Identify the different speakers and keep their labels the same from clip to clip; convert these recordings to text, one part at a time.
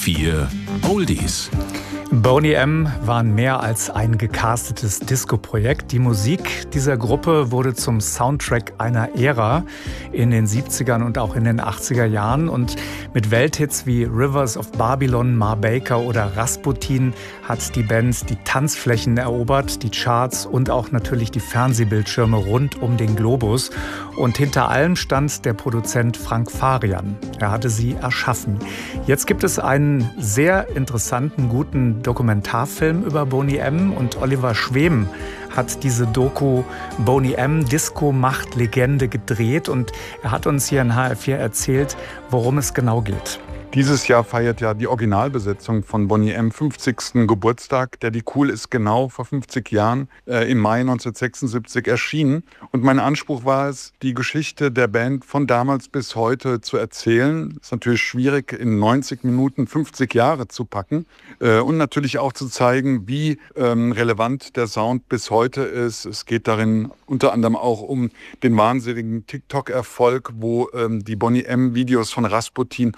Speaker 1: HR4 Oldies.
Speaker 2: Boney M. waren mehr als ein gecastetes Disco-Projekt. Die Musik dieser Gruppe wurde zum Soundtrack einer Ära in den 70ern und auch in den 80er Jahren. Und mit Welthits wie Rivers of Babylon, Ma Baker oder Rasputin hat die Band die Tanzflächen erobert, die Charts und auch natürlich die Fernsehbildschirme rund um den Globus. Und hinter allem stand der Produzent Frank Farian. Er hatte sie erschaffen. Jetzt gibt es einen sehr interessanten, guten Dokumentarfilm über Boney M. und Oliver Schwem hat diese Doku Boney M. Disco macht Legende gedreht und er hat uns hier in HR4 erzählt, worum es genau geht.
Speaker 3: Dieses Jahr feiert ja die Originalbesetzung von Boney M. 50. Geburtstag. Der Die Cool ist genau vor 50 Jahren im Mai 1976 erschienen. Und mein Anspruch war es, die Geschichte der Band von damals bis heute zu erzählen. Ist natürlich schwierig, in 90 Minuten 50 Jahre zu packen. Und natürlich auch zu zeigen, wie relevant der Sound bis heute ist. Es geht darin unter anderem auch um den wahnsinnigen TikTok-Erfolg, wo die Boney M-Videos von Rasputin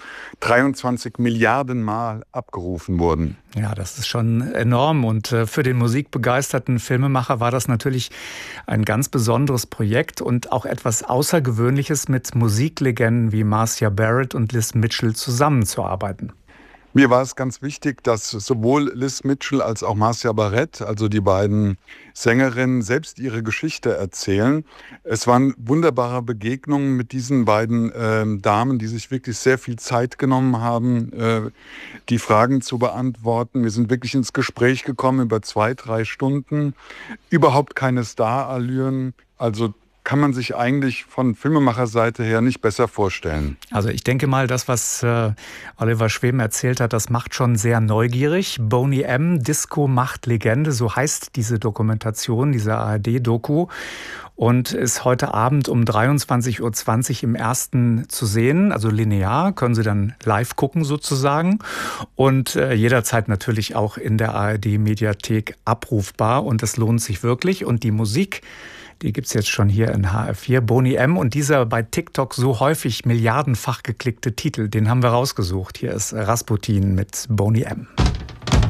Speaker 3: 23 Milliarden Mal abgerufen wurden.
Speaker 2: Ja, das ist schon enorm. Und für den musikbegeisterten Filmemacher war das natürlich ein ganz besonderes Projekt und auch etwas Außergewöhnliches, mit Musiklegenden wie Marcia Barrett und Liz Mitchell zusammenzuarbeiten.
Speaker 3: Mir war es ganz wichtig, dass sowohl Liz Mitchell als auch Marcia Barrett, also die beiden Sängerinnen, selbst ihre Geschichte erzählen. Es waren wunderbare Begegnungen mit diesen beiden Damen, die sich wirklich sehr viel Zeit genommen haben, die Fragen zu beantworten. Wir sind wirklich ins Gespräch gekommen über 2-3 Stunden. Überhaupt keine Starallüren, also kann man sich eigentlich von Filmemacherseite her nicht besser vorstellen.
Speaker 2: Also ich denke mal, das, was Oliver Schwem erzählt hat, das macht schon sehr neugierig. Boney M. Disco macht Legende, so heißt diese Dokumentation, diese ARD-Doku. Und ist heute Abend um 23:20 Uhr im Ersten zu sehen, also linear, können Sie dann live gucken sozusagen. Und jederzeit natürlich auch in der ARD-Mediathek abrufbar. Und es lohnt sich wirklich. Und die Musik, die gibt's jetzt schon hier in HR4. Boney M. und dieser bei TikTok so häufig milliardenfach geklickte Titel, den haben wir rausgesucht. Hier ist Rasputin mit Boney M.